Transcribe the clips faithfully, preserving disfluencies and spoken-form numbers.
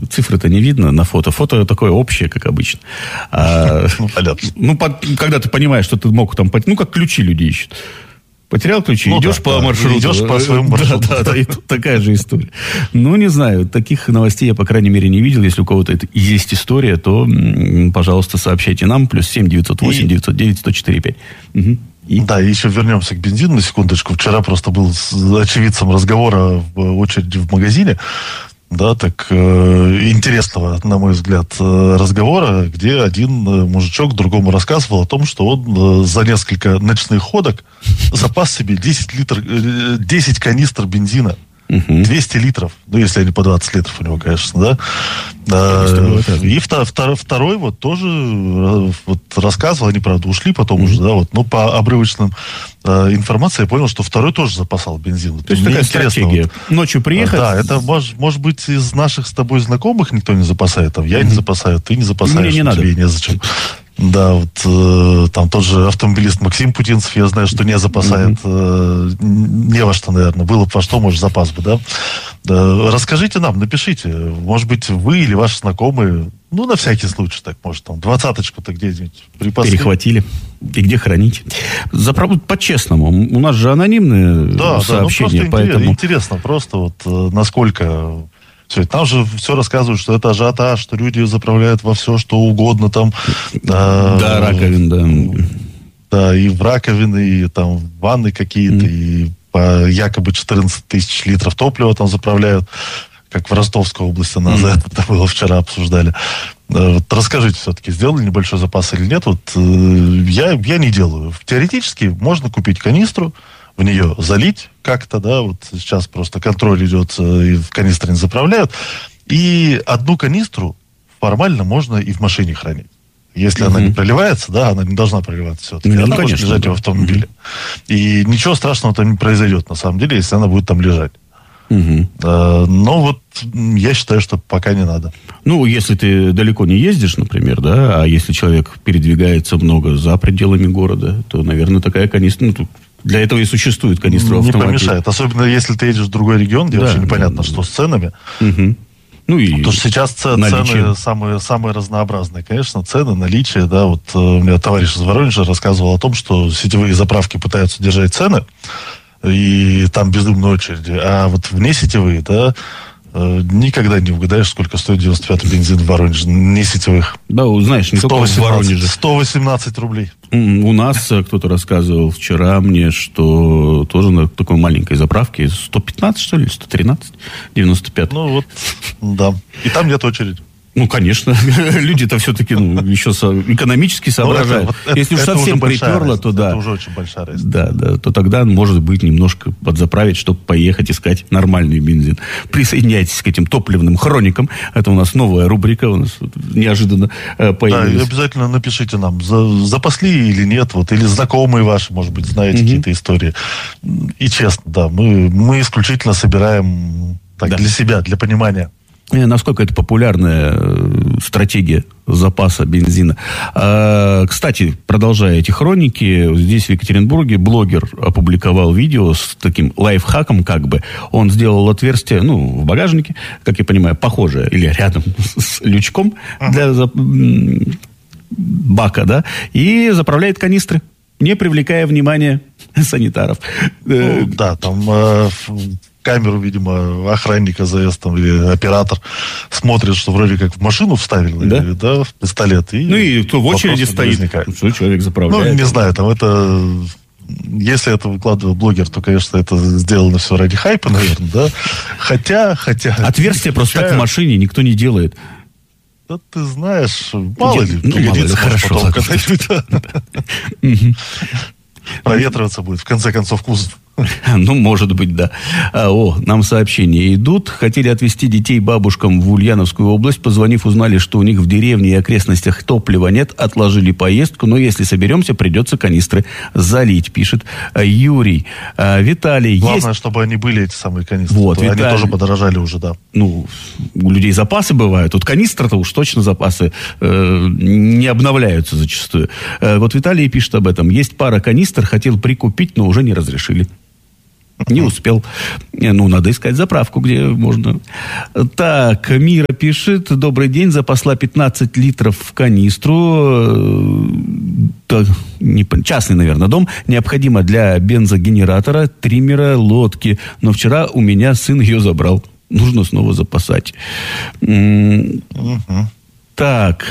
цифры-то не видно на фото. Фото такое общее, как обычно. А, ну, понятно. Ну, под, когда ты понимаешь, что ты мог там... Ну, как ключи люди ищут. Потерял ключи, ну, идешь да, по да. маршруту. Идешь по своему маршруту. Да, да, да, и тут такая же история. Ну, не знаю, таких новостей я, по крайней мере, не видел. Если у кого-то это есть история, то, пожалуйста, сообщайте нам. Плюс семь девятьсот восемь девятьсот девять сто четыре пять. Угу. И? Да, и еще вернемся к бензину на секундочку. Вчера просто был с очевидцем разговора в очереди в магазине. Да, так э, интересного, на мой взгляд, э, разговора, где один э, мужичок другому рассказывал о том, что он э, за несколько ночных ходок запас себе десять литров, э, десять канистр бензина. Uh-huh. двести литров. Ну, если они по двадцать литров у него, конечно, да. А, и втор, втор, второй вот тоже вот, рассказывал, они, правда, ушли потом uh-huh. уже, да, вот, но по обрывочным э, информации я понял, что второй тоже запасал бензин. То есть такая стратегия. Вот, ночью приехать... Да, это, может, может быть, из наших с тобой знакомых никто не запасает. Там, я uh-huh. не запасаю, ты не запасаешь. Мне не надо. Тебе незачем. Да, вот э, там тот же автомобилист Максим Путинцев, я знаю, что не запасает mm-hmm. э, не во что, наверное. Было бы во что, может, запас бы, да? Э, расскажите нам, напишите. Может быть, вы или ваши знакомые, ну, на всякий случай, так, может, там, двадцаточку-то где-нибудь припасли. Перехватили. И где хранить? Заправду по-честному. У нас же анонимные да, сообщения, да, ну, поэтому... интересно просто вот э, насколько... Все, там же все рассказывают, что это ажиотаж, что люди заправляют во все, что угодно там. Да, э, раковин, да. Да, и в раковины, и там в ванны какие-то, mm. и по якобы четырнадцать тысяч литров топлива там заправляют, как в Ростовской области нас mm. это было вчера обсуждали. Вот расскажите все-таки, сделали небольшой запас или нет? Вот э, я, я не делаю. Теоретически можно купить канистру, в нее залить как-то, да, вот сейчас просто контроль идет, и в канистре не заправляют, и одну канистру формально можно и в машине хранить. Если mm-hmm. она не проливается, да, она не должна проливаться все-таки, ну, она конечно, может лежать да. в автомобиле. Mm-hmm. И ничего страшного там не произойдет, на самом деле, если она будет там лежать. Mm-hmm. А, но вот я считаю, что пока не надо. Ну, если ты далеко не ездишь, например, да, а если человек передвигается много за пределами города, то, наверное, такая канистра... Ну, тут для этого и существует канистра в автомобиле. Не помешает. Особенно если ты едешь в другой регион, где да, вообще непонятно, да, что да. с ценами. Угу. Ну и потому что сейчас цены самые, самые разнообразные. Конечно, цены, наличие. Да, вот у меня товарищ из Воронежа рассказывал о том, что сетевые заправки пытаются держать цены, и там безумные очереди. А вот внесетевые, да, никогда не угадаешь, сколько стоит девяносто пятый бензин в Воронеже. Не сетевых. Да, знаешь, не только в Воронеже. сто восемнадцать рублей. У нас кто-то рассказывал вчера мне, что тоже на такой маленькой заправке сто пятнадцать, что ли, сто тринадцать, девяносто пять. Ну вот, да. И там нет очереди. Ну, конечно. Люди-то все-таки ну, еще со... экономически соображают. Ну, это, это, Если уж это совсем приперло, то да. Это уже очень большая разница. Да, да. То тогда, может быть, немножко подзаправить, чтобы поехать искать нормальный бензин. Присоединяйтесь к этим топливным хроникам. Это у нас новая рубрика. У нас неожиданно появилась. Да, и обязательно напишите нам, запасли или нет. Вот, или знакомые ваши, может быть, знаете mm-hmm. какие-то истории. И честно, да, мы, мы исключительно собираем так, да. для себя, для понимания. Насколько это популярная стратегия запаса бензина. А, кстати, продолжая эти хроники, здесь в Екатеринбурге блогер опубликовал видео с таким лайфхаком, как бы. Он сделал отверстие, ну, в багажнике, как я понимаю, похожее, или рядом с лючком uh-huh. для зап... бака, да, и заправляет канистры, не привлекая внимания санитаров. Ну, да, там... Э, камеру, видимо, охранника ЗС там, или оператор смотрит, что вроде как в машину вставили, да, или, да в пистолет. И ну и кто в очереди стоит, что человек заправляет. Ну, не знаю, там это... Если это выкладывает блогер, то, конечно, это сделано все ради хайпа, наверное, да. Хотя, хотя... Отверстие просто так в машине никто не делает. Да ты знаешь, мало ли, ну, пригодится, хорошо, потом когда-нибудь. Проветриваться будет, в конце концов, кузов. Ну, может быть, да. О, нам сообщения идут. Хотели отвезти детей бабушкам в Ульяновскую область. Позвонив, узнали, что у них в деревне и окрестностях топлива нет. Отложили поездку. Но если соберемся, придется канистры залить, пишет Юрий. Виталий, главное, есть... чтобы они были, эти самые канистры. Вот, они Виталий... тоже подорожали уже, да. Ну, у людей запасы бывают. Тут канистра-то уж точно запасы э, не обновляются зачастую. Э, вот Виталий пишет об этом. Есть пара канистр, хотел прикупить, но уже не разрешили. Не успел. Ну, надо искать заправку, где можно. Так, Мира пишет. Добрый день. Запасла пятнадцать литров в канистру. Частный, наверное, дом. Необходимо для бензогенератора, триммера, лодки. Но вчера у меня сын ее забрал. Нужно снова запасать. Угу. Так,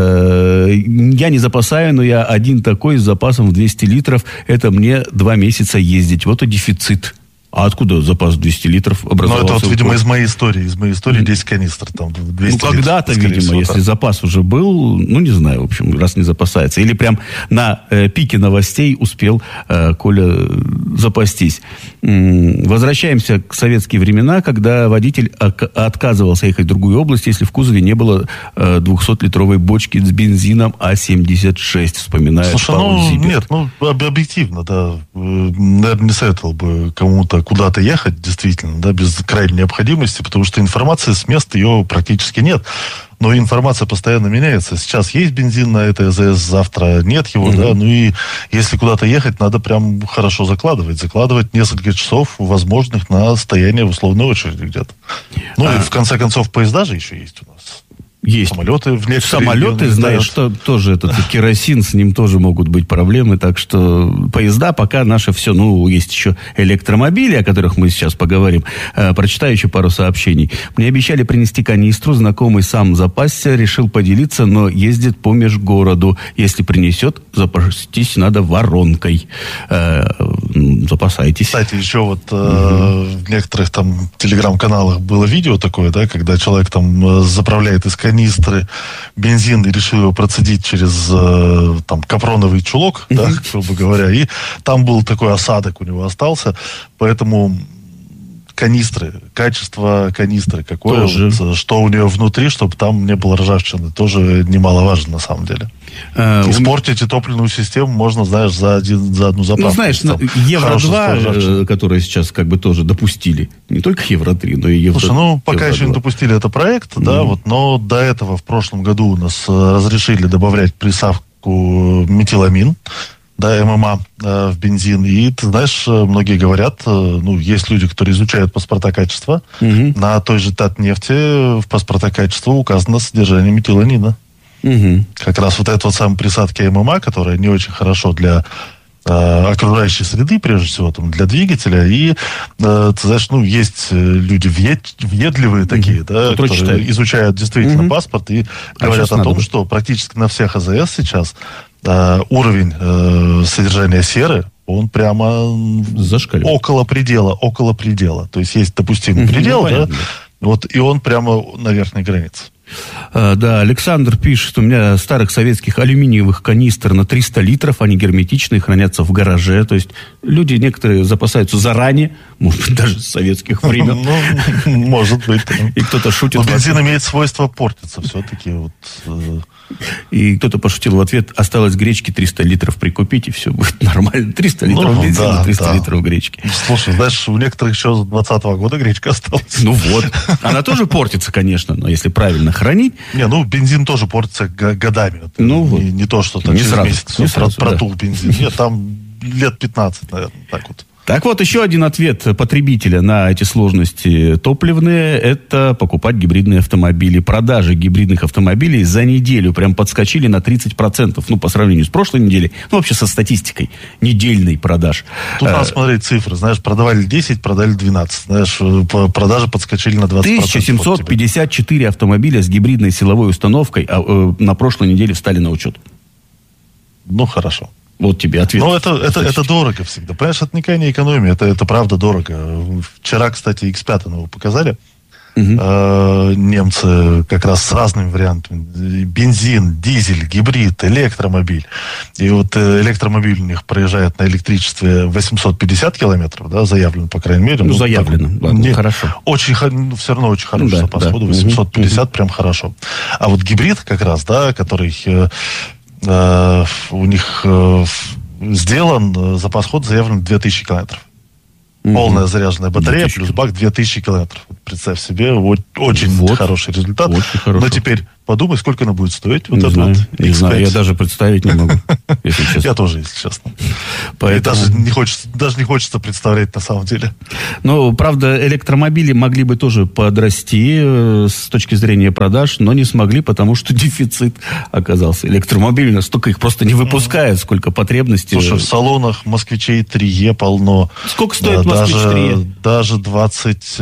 э, я не запасаю, но я один такой с запасом в двести литров. Это мне два месяца ездить. Вот и дефицит. А откуда запас двести литров образовался? Ну, это вот, видимо, из моей истории. Из моей истории десять канистр. Там двести ну, когда-то, литров, видимо, всего, если так. запас уже был, ну, не знаю, в общем, раз не запасается. Или прям на э, пике новостей успел э, Коля запастись. М-м, возвращаемся к советские времена, когда водитель ок- отказывался ехать в другую область, если в кузове не было э, двухсотлитровой бочки с бензином А семьдесят шесть, вспоминает Слушай, Павел ну, Зибер. нет, ну, объективно, да. Наверное, не советовал бы кому-то куда-то ехать, действительно, да, без крайней необходимости, потому что информации с места ее практически нет. Но информация постоянно меняется. Сейчас есть бензин на этой АЗС, завтра нет его, mm-hmm. да. Ну и если куда-то ехать, надо прям хорошо закладывать. Закладывать несколько часов возможных на стояние в условной очереди где-то. Ну а... и в конце концов поезда же еще есть у нас. Есть. Самолеты, в Самолеты, знаешь, что тоже этот керосин, с ним тоже могут быть проблемы. Так что поезда пока наше все. Ну, есть еще электромобили, о которых мы сейчас поговорим. Э, прочитаю еще пару сообщений. Мне обещали принести канистру. Знакомый сам запасся, решил поделиться, но ездит по межгороду. Если принесет, запастись надо воронкой. Э, запасайтесь. Кстати, еще вот э, угу. в некоторых там телеграм-каналах было видео такое, да, когда человек там заправляет из канистры бензин и решил его процедить через э, там капроновый чулок, mm-hmm. да, грубо говоря, и там был такой осадок у него остался, поэтому канистры, качество канистры какое, вот, что у нее внутри, чтобы там не было ржавчины, тоже немаловажно на самом деле. А, Испортить у... топливную систему можно, знаешь, за, один, за одну заправку. Ну, знаешь, Евро-два, которые сейчас как бы тоже допустили. Не только Евро-три, но и Евро-два. Слушай, ну, пока еще не допустили это проект, mm-hmm. да, вот, но до этого в прошлом году у нас разрешили добавлять присадку метиламин, да, ММА э, в бензин. И, ты знаешь, многие говорят, э, ну, есть люди, которые изучают паспорта качества, mm-hmm. на той же Татнефти в паспорта качества указано содержание метиламина. Угу. Как раз вот эта вот самая присадка ММА, которая не очень хорошо для э, окружающей среды, прежде всего, там, для двигателя. И, э, ты знаешь, ну, есть люди въед, въедливые такие, угу. да, которые, которые читают. Изучают действительно угу. паспорт и а говорят о том, надо. Что практически на всех АЗС сейчас э, уровень э, содержания серы, он прямо около предела, около предела. То есть есть допустимый угу. предел, ну, да, вот, и он прямо на верхней границе. А, да, Александр пишет, у меня старых советских алюминиевых канистр на триста литров, они герметичные, хранятся в гараже, то есть люди некоторые запасаются заранее, может быть, даже с советских времен. Ну, может быть. И кто-то шутит. Но бензин имеет свойство портиться все-таки. Вот. И кто-то пошутил в ответ, осталось гречки триста литров прикупить, и все будет нормально. триста литров ну, бензина, да, триста да. литров гречки. Слушай, знаешь, у некоторых еще с двадцатого года гречка осталась. Ну вот. Она тоже портится, конечно, но если правильно хранить. Не, ну бензин тоже портится годами. Ну вот. Не, не то, что там не через сразу, месяц не сразу, протул да. бензин. Нет, там лет пятнадцать, наверное, так вот. Так вот, еще один ответ потребителя на эти сложности топливные – это покупать гибридные автомобили. Продажи гибридных автомобилей за неделю прям подскочили на тридцать процентов. Ну, по сравнению с прошлой неделей. Ну, вообще со статистикой недельной продаж. Тут надо смотреть цифры. Знаешь, продавали десять, продали двенадцать. Знаешь, продажи подскочили на двадцать процентов. тысяча семьсот пятьдесят четыре автомобиля с гибридной силовой установкой а, э, на прошлой неделе встали на учет. Ну, хорошо. Вот тебе ответ. Но это, это, это дорого всегда. Понимаешь, это никакая не экономия, это, это правда дорого. Вчера, кстати, икс пять его показали. Угу. Э, немцы как раз с разными вариантами. Бензин, дизель, гибрид, электромобиль. И вот электромобиль у них проезжает на электричестве восемьсот пятьдесят километров, да, заявлено, по крайней мере. Ну, ну заявлено, так, ладно, не, хорошо. Очень, ну, все равно очень хороший да, запас да. хода, восемьсот пятьдесят угу. прям хорошо. А вот гибрид как раз, да, который э, э, у них... Э, сделан, запас хода заявлен две тысячи километров. Mm-hmm. Полная заряженная батарея плюс бак две тысячи километров. представь себе, очень вот. хороший результат. Очень хороший. Но теперь подумай, сколько она будет стоить. Вот не это знаю, вот не знаю, я даже представить не могу, если честно. Я тоже, если честно. Поэтому... Даже не хочется, даже не хочется представлять на самом деле. Ну, правда, электромобили могли бы тоже подрасти э, с точки зрения продаж, но не смогли, потому что дефицит оказался. Электромобили настолько их просто не выпускают, сколько потребностей. Слушай, в салонах москвичей три е полно. Сколько стоит да, москвич даже, три е? Даже двадцать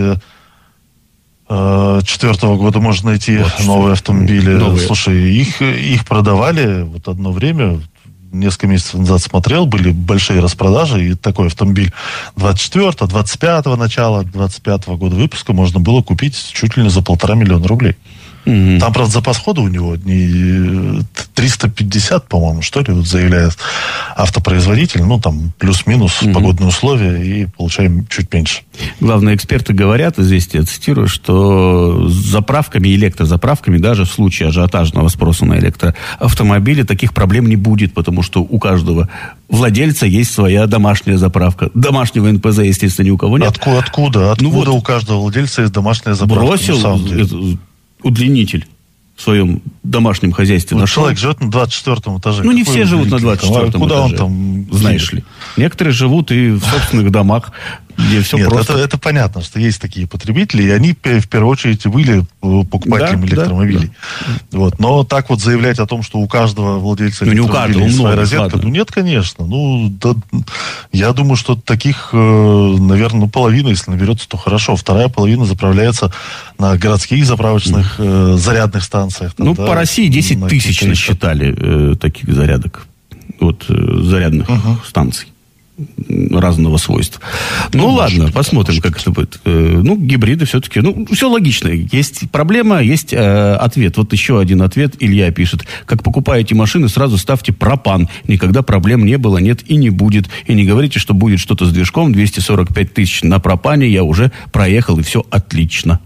четвёртого года можно найти вот, новые автомобили. Новые. Слушай, их, их продавали вот одно время, несколько месяцев назад смотрел, были большие распродажи, и такой автомобиль двадцать четвёртого, двадцать пятого начала, двадцать пятого года выпуска можно было купить чуть ли не за полтора миллиона рублей. Mm-hmm. Там, правда, запас хода у него не триста пятьдесят, по-моему, что ли, вот заявляет автопроизводитель. Ну, там, плюс-минус mm-hmm. погодные условия, и получаем чуть меньше. Главные эксперты говорят, известия, я цитирую, что с заправками, электрозаправками, даже в случае ажиотажного спроса на электроавтомобили, таких проблем не будет, потому что у каждого владельца есть своя домашняя заправка. Домашнего эн пэ зэ, естественно, ни у кого нет. Откуда? Откуда, откуда ну вот, у каждого владельца есть домашняя заправка? Бросил удлинитель в своем домашнем хозяйстве. Вот нашел. Человек живет на двадцать четвёртом этаже. Ну, не все живут на двадцать четвёртом Куда этаже. Он там... Знаешь ли. Некоторые живут и в собственных домах, где все Нет, просто. Это, это понятно, что есть такие потребители, и они в первую очередь были покупателями да, электромобилей. Да, да. Вот. Но так вот заявлять о том, что у каждого владельца ну, электромобиля есть своя розетка, ладно. ну нет, конечно. Ну, да, я думаю, что таких, наверное, ну, половина, если наберется, то хорошо. Вторая половина заправляется на городских заправочных mm. э, зарядных станциях. Там, ну, да, по России десять тысяч насчитали э, таких зарядок. Вот, э, зарядных uh-huh. станций разного свойства. Ну, ну ладно, может, посмотрим, может. как это будет. Ну, гибриды все-таки, ну, все логично. Есть проблема, есть э, ответ. Вот еще один ответ Илья пишет. Как покупаете машины, сразу ставьте пропан. Никогда проблем не было, нет и не будет. И не говорите, что будет что-то с движком. двести сорок пять тысяч на пропане я уже проехал, и все отлично.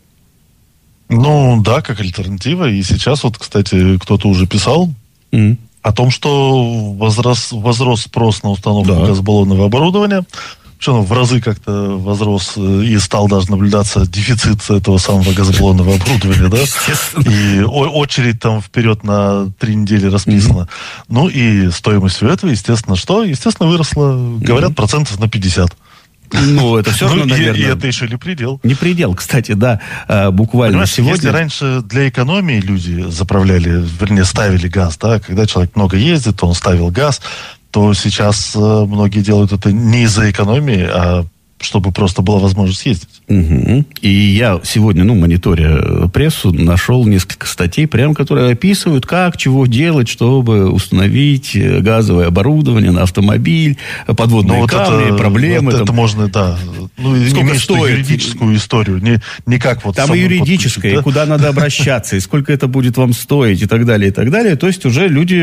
Ну, да, как альтернатива. И сейчас вот, кстати, кто-то уже писал mm. о том, что возрос, возрос спрос на установку да. газобаллонного оборудования. Причем в разы как-то возрос и стал даже наблюдаться дефицит этого самого газобаллонного оборудования, да? И очередь там вперед на три недели расписана. Mm-hmm. Ну и стоимость всего этого, естественно, что? Естественно, выросла, говорят, mm-hmm. процентов на пятьдесят. Ну, это все равно, ну, наверное... И, и это еще не предел. Не предел, кстати, да. Буквально Понимаешь, сегодня... Если раньше для экономии люди заправляли, вернее, ставили газ, да, когда человек много ездит, он ставил газ, то сейчас многие делают это не из-за экономии, а чтобы просто была возможность ездить. Угу. И я сегодня, ну, мониторя прессу, нашел несколько статей, прям, которые описывают, как, чего делать, чтобы установить газовое оборудование на автомобиль, подводные ну, камни, вот это, проблемы. Вот там. Это можно, да. Ну, сколько стоит? Юридическую историю. Не, не как вот там и юридическое, да? И куда надо обращаться, и сколько это будет вам стоить, и так далее, и так далее. То есть уже люди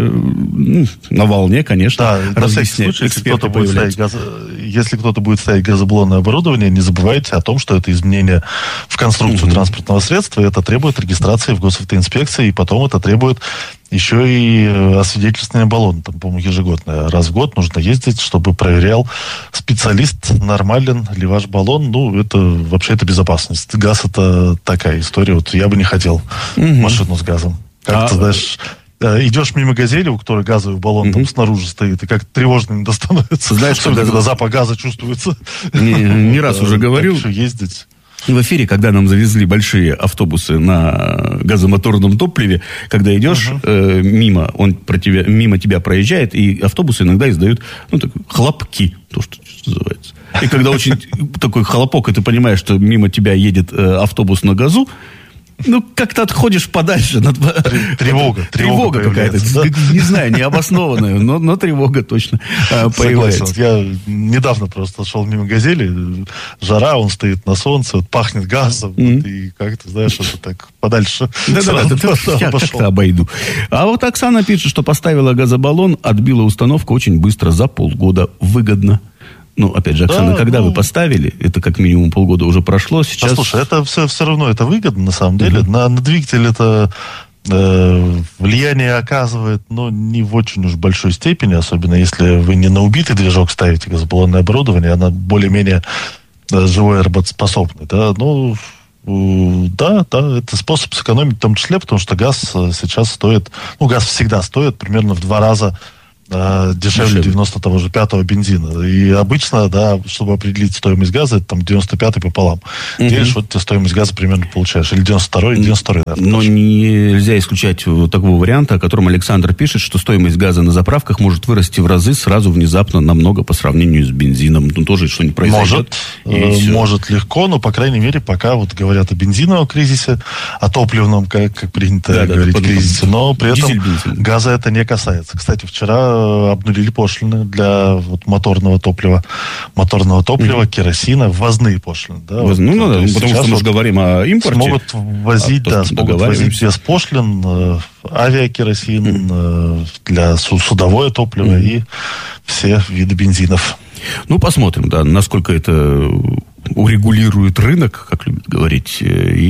ну, на волне, конечно, да, на всякий случай, если кто-то будет ставить газ, если кто-то будет ставить газобаллонное оборудование, не забывайте о том, что это изменение в конструкцию mm-hmm. транспортного средства, это требует регистрации в госавтоинспекции, и потом это требует еще и освидетельствования баллона. Там, по-моему, ежегодно. Раз в год нужно ездить, чтобы проверял специалист, нормален ли ваш баллон. Ну, это вообще это безопасность. Газ — это такая история. Вот я бы не хотел mm-hmm. машину с газом. Как а... ты знаешь... Идешь мимо «Газели», у которой газовый баллон mm-hmm. там снаружи стоит, и как тревожно иногда становится. Знаешь, когда, когда запах газа чувствуется. Не, не раз уже говорил. Ездить. В эфире, когда нам завезли большие автобусы на газомоторном топливе, когда идешь uh-huh. э, мимо, он про тебя, мимо тебя проезжает, и автобусы иногда издают ну, так, хлопки, то, что называется. И когда очень такой хлопок, и ты понимаешь, что мимо тебя едет э, автобус на газу, ну, как-то отходишь подальше. Тревога. Тревога какая-то. Да? Не знаю, необоснованная, но, но тревога точно а, появляется. Согласен. Я недавно просто шел мимо «Газели», жара, он стоит на солнце, вот, пахнет газом, mm-hmm. вот, и как-то, знаешь, это так подальше. Да-да-да, я как-то обойду. А вот Оксана пишет, что поставила газобаллон, отбила установку очень быстро, за полгода. Выгодно. Ну, опять же, Оксана, да, когда ну... вы поставили, это как минимум полгода уже прошло, сейчас... А, слушай, это все, все равно это выгодно, на самом деле. Mm-hmm. На, на двигатель это э, влияние оказывает, но не в очень уж большой степени, особенно если вы не на убитый движок ставите газобаллонное оборудование, оно более-менее живой и работоспособный, да, ну, да, да, это способ сэкономить в том числе, потому что газ сейчас стоит, ну, газ всегда стоит примерно в два раза э, дешевле девяносто того же пятого бензина. И обычно, да, чтобы определить стоимость газа, это там девяносто пятый пополам. Угу. Делишь, вот ты стоимость газа примерно получаешь. Или девяносто второй, девяносто второй, наверное. Но нельзя исключать такого варианта, о котором Александр пишет, что стоимость газа на заправках может вырасти в разы сразу внезапно намного по сравнению с бензином. Ну, тоже что-нибудь произойдет. Может, э, может легко, но, по крайней мере, пока вот говорят о бензиновом кризисе, о топливном, как, как принято да, говорить, да, кризисе, но при этом дизель, газа это не касается. Кстати, вчера обнулили пошлины для вот, моторного топлива, моторного топлива, mm-hmm. керосина, ввозные пошлины. Да, Воз... вот, ну, ну, да, потому что мы вот же говорим о импорте. Смогут возить, а да, смогут возить без пошлин э, авиакеросин, mm-hmm. э, для судовое топливо mm-hmm. и все виды бензинов. Ну, посмотрим, да, насколько это урегулирует рынок, как любят говорить,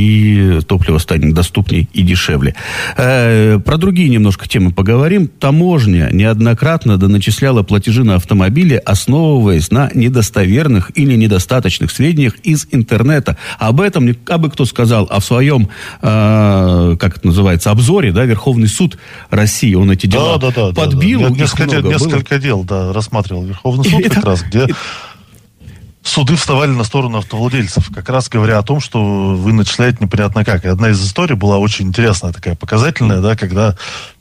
и топливо станет доступней и дешевле. Э, про другие немножко темы поговорим. Таможня неоднократно доначисляла платежи на автомобили, основываясь на недостоверных или недостаточных сведениях из интернета. Об этом абы кто сказал, а в своем, э, как это называется, обзоре, да, Верховный суд России, он эти дела да, да, да, подбил. Да, да. Несколько, несколько дел, да, рассматривал Верховный суд как раз, где суды вставали на сторону автовладельцев, как раз говоря о том, что вы начисляете непонятно как. И одна из историй была очень интересная, такая показательная, да, когда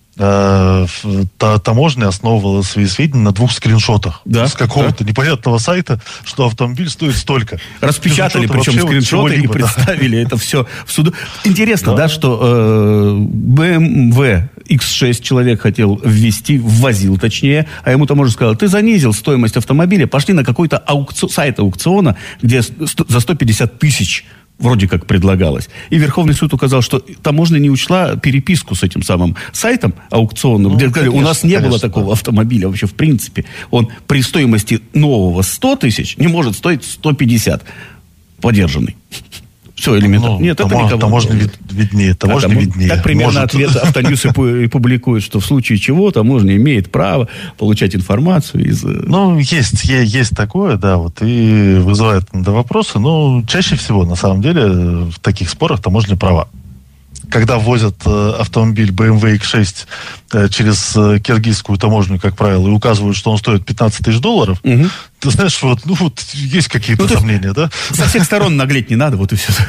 э, та, таможня основывала свои сведения на двух скриншотах да, с какого-то да. непонятного сайта, что автомобиль стоит столько. Распечатали, причем скриншоты и представили да. это все в суду. Интересно, да, да что э, бэ эм вэ икс шесть человек хотел ввести, ввозил точнее, а ему таможня сказала, ты занизил стоимость автомобиля, пошли на какой-то аукцион, сайт аукциона, где за сто пятьдесят тысяч вроде как предлагалось. И Верховный суд указал, что таможня не учла переписку с этим самым сайтом аукционным, ну, где сказали, у нас не конечно, было такого да. автомобиля вообще в принципе. Он при стоимости нового сто тысяч не может стоить сто пятьдесят подержанный. Все элементарно. Ну, Нет, это никого. Таможня вид, виднее, таможня а, виднее. Так примерно Может. ответ Автоньюз и публикует, что в случае чего таможня имеет право получать информацию из... Ну, есть, есть такое, да, вот, и вызывает иногда вопросы, но чаще всего, на самом деле, в таких спорах таможня права. Когда ввозят э, автомобиль бэ эм вэ икс шесть э, через э, киргизскую таможню, как правило, и указывают, что он стоит пятнадцать тысяч долларов, угу. ты знаешь, вот, ну, вот есть какие-то ну, сомнения, да? Со всех сторон наглеть не надо, вот и все.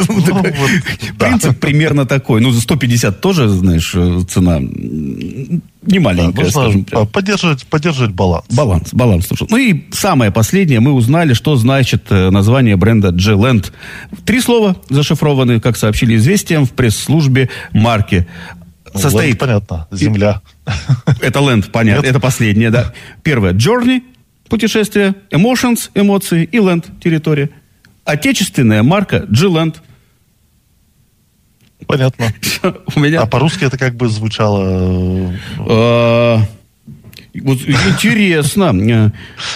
Принцип примерно такой. Ну, за сто пятьдесят тоже, знаешь, цена не маленькая, скажем прямо. Поддерживать, поддерживать баланс. Баланс, баланс. Ну и самое последнее, мы узнали, что значит название бренда G-Land. Три слова зашифрованы, как сообщили «Известиям» в пресс-службе марки. Состоит... Land, понятно, земля. Это Land, понятно, Нет? это последнее, да. Первое, Journey, путешествие, Emotions, эмоции и Land, территория. Отечественная марка G-Land. Понятно. У меня... А по-русски это как бы звучало... Интересно.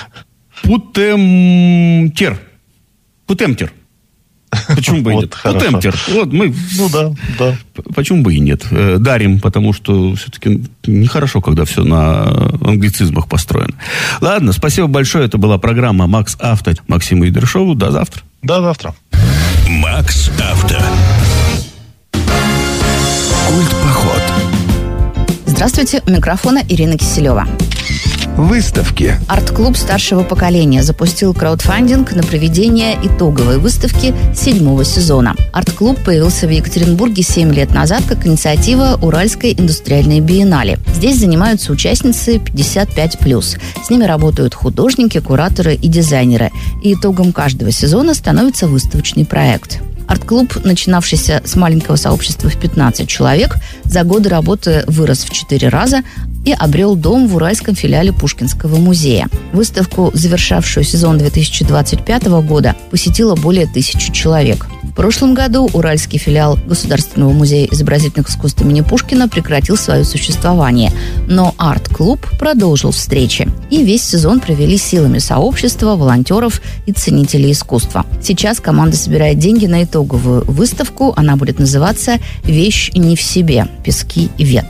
Путемтер. Путемтер. Почему бы и нет? Путемтер. Вот мы... Ну да, да. Почему бы и нет? Дарим, потому что все-таки нехорошо, когда все на англицизмах построено. Ладно, спасибо большое. Это была программа «Макс Авто». Максим Идершоу. До завтра. До завтра. «Макс Авто». Культ-поход. Здравствуйте, у микрофона Ирина Киселева. Выставки. Арт-клуб старшего поколения запустил краудфандинг на проведение итоговой выставки седьмого сезона. Арт-клуб появился в Екатеринбурге семь лет назад как инициатива Уральской индустриальной биеннале. Здесь занимаются участницы пятьдесят пять плюс. С ними работают художники, кураторы и дизайнеры. И итогом каждого сезона становится выставочный проект. Арт-клуб, начинавшийся с маленького сообщества в пятнадцать человек, за годы работы вырос в четыре раза и обрел дом в уральском филиале Пушкинского музея. Выставку, завершавшую сезон две тысячи двадцать пятого года, посетило более тысячи человек. В прошлом году уральский филиал Государственного музея изобразительных искусств имени Пушкина прекратил свое существование, но арт-клуб продолжил встречи. И весь сезон провели силами сообщества, волонтеров и ценителей искусства. Сейчас команда собирает деньги на итоговую выставку. Она будет называться «Вещь не в себе. Пески и ветры».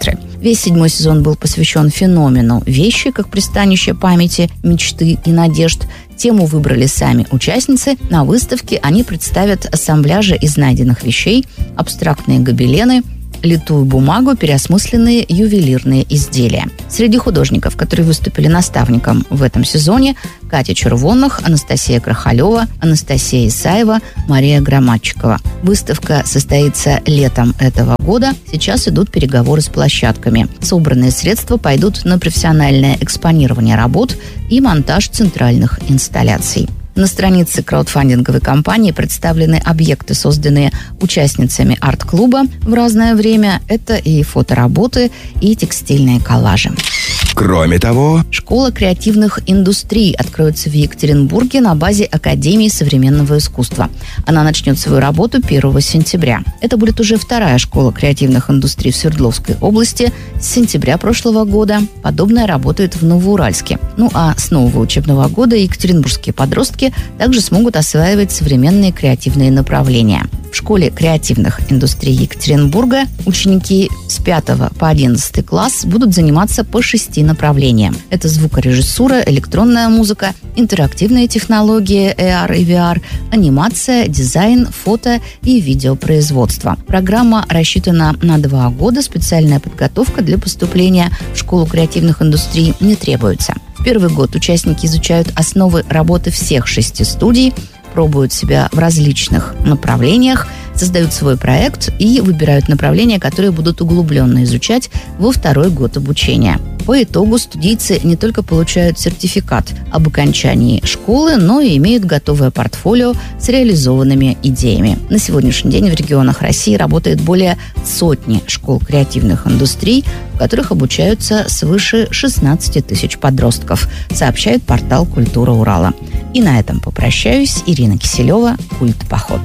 Весь седьмой сезон был посвящен феномену вещи, как пристанище памяти, мечты и надежд. Тему выбрали сами участницы. На выставке они представят ассамбляжи из найденных вещей, абстрактные гобелены, литую бумагу, переосмысленные ювелирные изделия. Среди художников, которые выступили наставником в этом сезоне, Катя Червонных, Анастасия Крахалева, Анастасия Исаева, Мария Громадчикова. Выставка состоится летом этого года. Сейчас идут переговоры с площадками. Собранные средства пойдут на профессиональное экспонирование работ и монтаж центральных инсталляций. На странице краудфандинговой компании представлены объекты, созданные участницами арт-клуба в разное время. Это и фотоработы, и текстильные коллажи. Кроме того, Школа креативных индустрий откроется в Екатеринбурге на базе Академии современного искусства. Она начнет свою работу первого сентября. Это будет уже вторая школа креативных индустрий в Свердловской области. С сентября прошлого года подобное работает в Новоуральске. Ну а с нового учебного года екатеринбургские подростки также смогут осваивать современные креативные направления. В школе креативных индустрий Екатеринбурга ученики с пятого по одиннадцатый класс будут заниматься по шести направлениям. Это звукорежиссура, электронная музыка, интерактивные технологии эй ар и ви ар, анимация, дизайн, фото и видеопроизводство. Программа рассчитана на два года. Специальная подготовка для поступления в школу креативных индустрий не требуется. В первый год участники изучают основы работы всех шести студий, пробуют себя в различных направлениях, создают свой проект и выбирают направления, которые будут углубленно изучать во второй год обучения. По итогу студийцы не только получают сертификат об окончании школы, но и имеют готовое портфолио с реализованными идеями. На сегодняшний день в регионах России работает более сотни школ креативных индустрий, в которых обучаются свыше шестнадцати тысяч подростков, сообщает портал «Культура Урала». И на этом попрощаюсь. Ирина Киселева, «Культ Поход».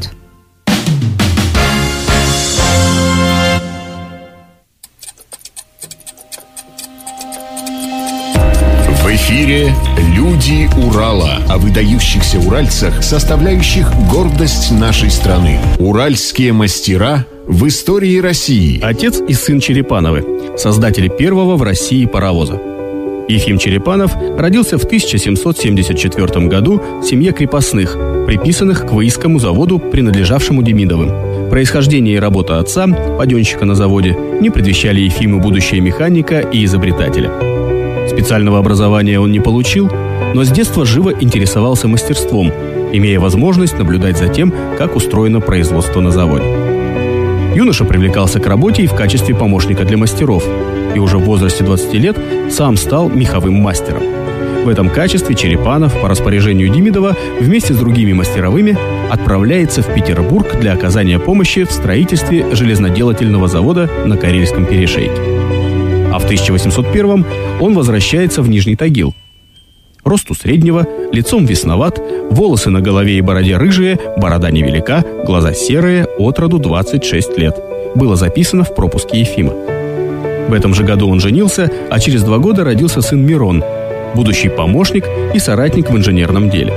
в эфире «Люди Урала» о выдающихся уральцах, составляющих гордость нашей страны. Уральские мастера в истории России. Отец и сын Черепановы, создатели первого в России паровоза. Ефим Черепанов родился в тысяча семьсот семьдесят четвёртом году в семье крепостных, приписанных к воинскому заводу, принадлежавшему Демидовым. Происхождение и работа отца, паденщика на заводе, не предвещали Ефиму будущее механика и изобретателя. Специального образования он не получил, но с детства живо интересовался мастерством, имея возможность наблюдать за тем, как устроено производство на заводе. Юноша привлекался к работе и в качестве помощника для мастеров, и уже в возрасте двадцати лет сам стал меховым мастером. В этом качестве Черепанов по распоряжению Демидова вместе с другими мастеровыми отправляется в Петербург для оказания помощи в строительстве железноделательного завода на Карельском перешейке. А в тысяча восемьсот первом он возвращается в Нижний Тагил. Росту среднего, лицом весноват, волосы на голове и бороде рыжие, борода невелика, глаза серые, отроду двадцать шесть лет. Было записано в пропуске Ефима. В этом же году он женился, а через два года родился сын Мирон, будущий помощник и соратник в инженерном деле.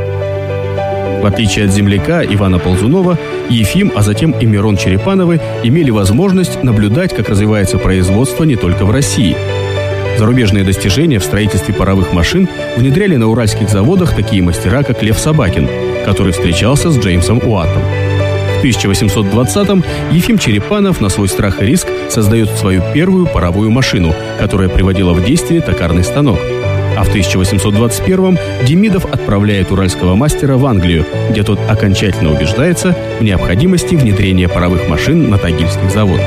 В отличие от земляка Ивана Ползунова, Ефим, а затем и Мирон Черепановы имели возможность наблюдать, как развивается производство не только в России. Зарубежные достижения в строительстве паровых машин внедряли на уральских заводах такие мастера, как Лев Собакин, который встречался с Джеймсом Уаттом. В тысяча восемьсот двадцатом Ефим Черепанов на свой страх и риск создает свою первую паровую машину, которая приводила в действие токарный станок. А в тысяча восемьсот двадцать первом Демидов отправляет уральского мастера в Англию, где тот окончательно убеждается в необходимости внедрения паровых машин на тагильских заводах.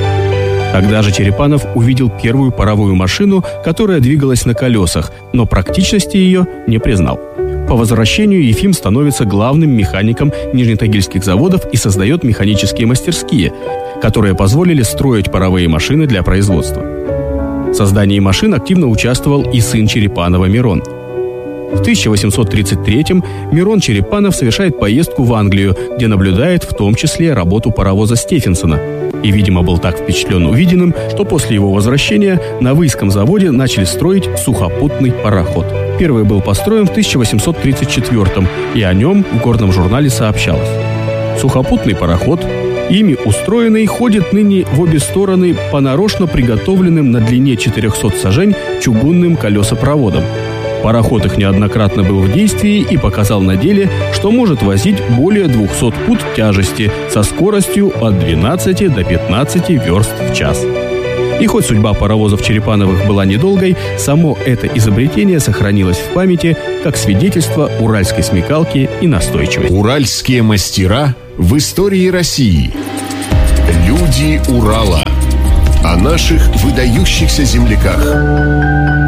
Тогда же Черепанов увидел первую паровую машину, которая двигалась на колесах, но практичности ее не признал. По возвращению Ефим становится главным механиком нижнетагильских заводов и создает механические мастерские, которые позволили строить паровые машины для производства. В создании машин активно участвовал и сын Черепанова Мирон. В тысяча восемьсот тридцать третьем Мирон Черепанов совершает поездку в Англию, где наблюдает в том числе работу паровоза Стефенсона. И, видимо, был так впечатлен увиденным, что после его возвращения на Выйском заводе начали строить сухопутный пароход. Первый был построен в тысяча восемьсот тридцать четвёртом, и о нем в горном журнале сообщалось. Сухопутный пароход Ими устроенный ходит ныне в обе стороны по нарочно приготовленным на длине четырехсот сажень чугунным колесопроводам. Пароход их неоднократно был в действии и показал на деле, что может возить более двухсот пуд тяжести со скоростью от двенадцати до пятнадцати верст в час. И хоть судьба паровозов Черепановых была недолгой, само это изобретение сохранилось в памяти как свидетельство уральской смекалки и настойчивости. Уральские мастера в истории России. Люди Урала. О наших выдающихся земляках.